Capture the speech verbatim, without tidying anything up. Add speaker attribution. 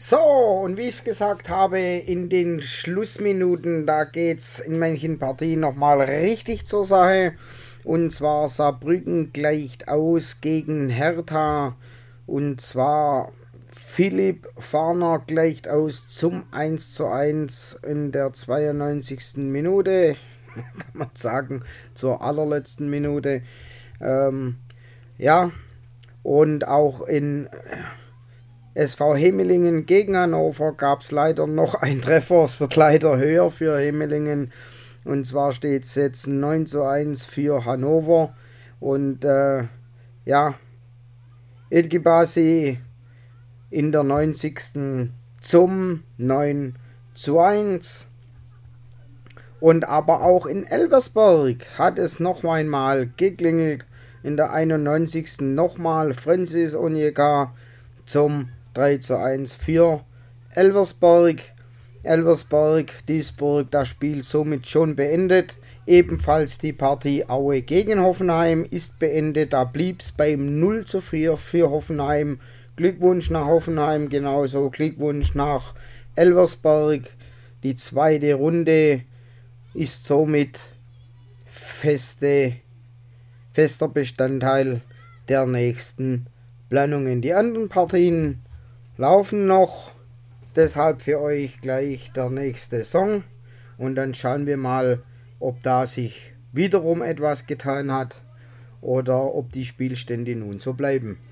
Speaker 1: So, und wie ich es gesagt habe, in den Schlussminuten, da geht es in manchen Partien nochmal richtig zur Sache. Und zwar Saarbrücken gleicht aus gegen Hertha. Und zwar Philipp Farner gleicht aus zum eins zu eins in der zweiundneunzigsten Minute. Kann man sagen, zur allerletzten Minute. Ähm, ja, und auch in S V Hemelingen gegen Hannover gab es leider noch einen Treffer. Es wird leider höher für Hemelingen. Und zwar steht es jetzt neun zu eins für Hannover. Und äh, ja, Edgibasi in der neunzigsten zum neun zu eins. Und aber auch in Elversberg hat es noch einmal geklingelt. In der einundneunzigsten nochmal Francis Onyeka zum drei zu eins für Elversberg. Elversberg, Duisburg, das Spiel somit schon beendet. Ebenfalls die Partie Aue gegen Hoffenheim ist beendet. Da blieb es beim null zu vier für Hoffenheim. Glückwunsch nach Hoffenheim, genauso Glückwunsch nach Elversberg. Die zweite Runde ist somit feste, fester Bestandteil der nächsten Planungen. Die anderen Partien laufen noch, deshalb für euch gleich der nächste Song und dann schauen wir mal, ob da sich wiederum etwas getan hat oder ob die Spielstände nun so bleiben.